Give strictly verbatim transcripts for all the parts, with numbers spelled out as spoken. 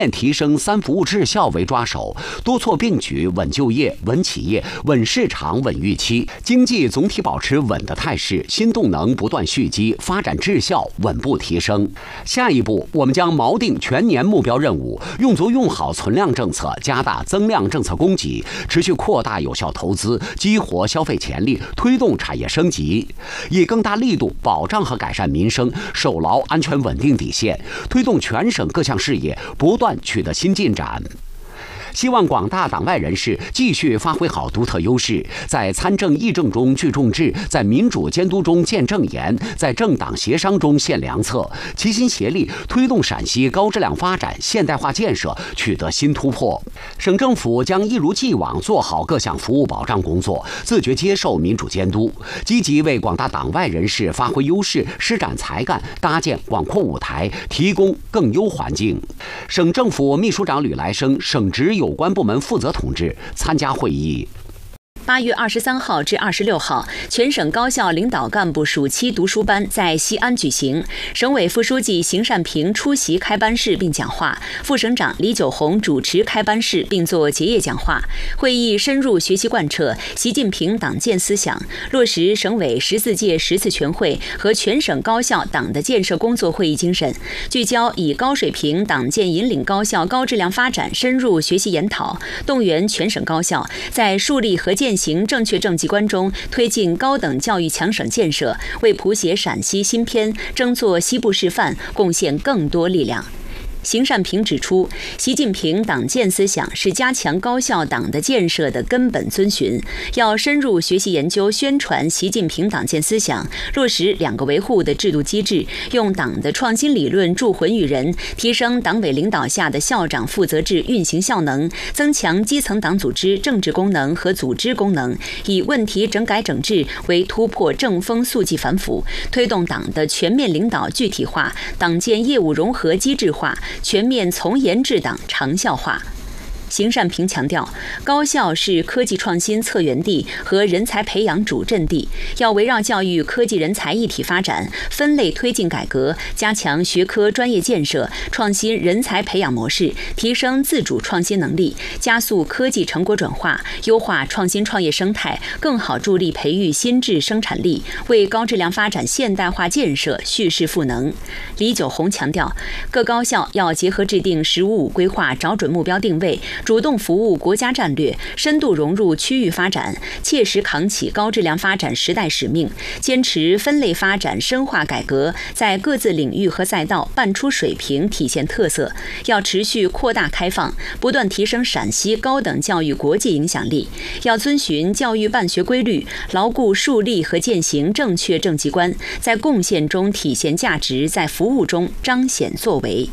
提升三服务质效为抓手，多措并举，稳就业、稳企业、稳市场、稳预期，经济总体保持稳的态势，新动能不断蓄积，发展质效稳步提升。下一步，我们将锚定全年目标任务，用足用好存量政策，加大增量政策供给，持续扩大有效投资，激活消费潜力，推动产业升级，以更大力度保障和改善民生，守牢安全稳定底线，推动全省各项事业不断取得新进展。希望广大党外人士继续发挥好独特优势，在参政议政中聚众志，在民主监督中见正言，在政党协商中献良策，齐心协力推动陕西高质量发展现代化建设取得新突破。省政府将一如既往做好各项服务保障工作，自觉接受民主监督，积极为广大党外人士发挥优势、施展才干搭建广阔舞台，提供更优环境。省政府秘书长吕来生、省直有关部门负责同志参加会议。 八月二十三号至二十六号，全省高校领导干部暑期读书班在西安举行。省委副书记邢善平出席开班式并讲话，副省长李九红主持开班式并作结业讲话。会议深入学习贯彻习近平党建思想，落实省委十四届十次全会和全省高校党的建设工作会议精神，聚焦以高水平党建引领高校高质量发展深入学习研讨，动员全省高校在树立和践行正确政绩观中推进高等教育强省建设，为谱写陕西新篇、争做西部示范贡献更多力量。邢善平指出，习近平党建思想是加强高校党的建设的根本遵循，要深入学习研究宣传习近平党建思想，落实两个维护的制度机制，用党的创新理论铸魂育人，提升党委领导下的校长负责制运行效能，增强基层党组织政治功能和组织功能，以问题整改整治为突破正风肃纪反腐，推动党的全面领导具体化，党建业务融合机制化，全面从严治党长效化。邢善平强调，高校是科技创新策源地和人才培养主阵地，要围绕教育科技人才一体发展，分类推进改革，加强学科专业建设，创新人才培养模式，提升自主创新能力，加速科技成果转化，优化创新创业生态，更好助力培育新质生产力，为高质量发展现代化建设蓄势赋能。李九红强调，各高校要结合制定“十五五”规划，找准目标定位，主动服务国家战略，深度融入区域发展，切实扛起高质量发展时代使命，坚持分类发展深化改革，在各自领域和赛道办出水平，体现特色。要持续扩大开放，不断提升陕西高等教育国际影响力。要遵循教育办学规律，牢固树立和践行正确政绩观，在贡献中体现价值，在服务中彰显作为。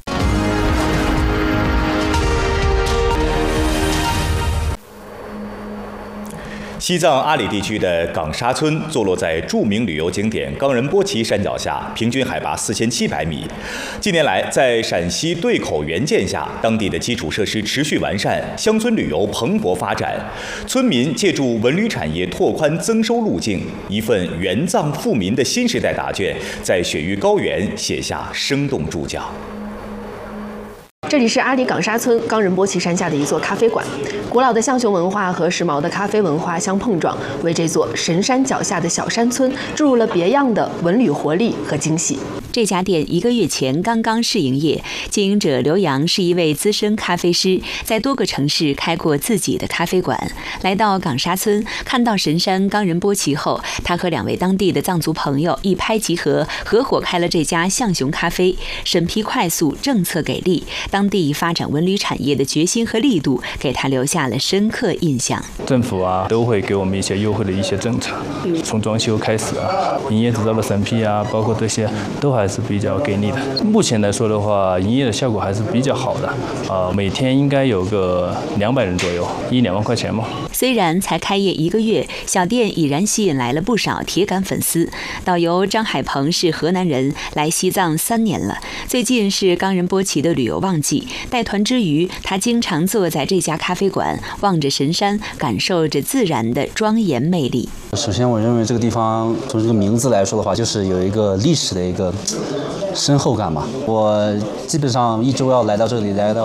西藏阿里地区的岗沙村坐落在著名旅游景点冈仁波齐山脚下，平均海拔四千七百米。近年来，在陕西对口援建下，当地的基础设施持续完善，乡村旅游蓬勃发展。村民借助文旅产业拓宽增收路径，一份援藏富民的新时代答卷，在雪域高原写下生动注脚。 这里是阿里岗沙村冈仁波齐山下的一座咖啡馆，古老的象雄文化和时髦的咖啡文化相碰撞，为这座神山脚下的小山村注入了别样的文旅活力和惊喜。 这家店一个月前刚刚试营业，经营者刘洋是一位资深咖啡师，在多个城市开过自己的咖啡馆。来到岗沙村，看到神山冈仁波齐后，他和两位当地的藏族朋友一拍即合，合伙开了这家象雄咖啡。审批快速，政策给力，当地发展文旅产业的决心和力度，给他留下了深刻印象。 政府啊，都会给我们一些优惠的一些政策，从装修开始啊，营业执照的审批啊，包括这些都还是比较给力的。目前来说的话，营业的效果还是比较好的，呃，每天应该有个两百人左右，一两万块钱嘛。 虽然才开业一个月，小店已然吸引来了不少铁杆粉丝。导游张海鹏是河南人，来西藏三年了。最近是冈仁波齐的旅游旺季，带团之余，他经常坐在这家咖啡馆，望着神山，感受着自然的庄严魅力。 首先，我认为这个地方从这个名字来说的话，就是有一个历史的一个深厚感嘛。我基本上一周要来到这里，来到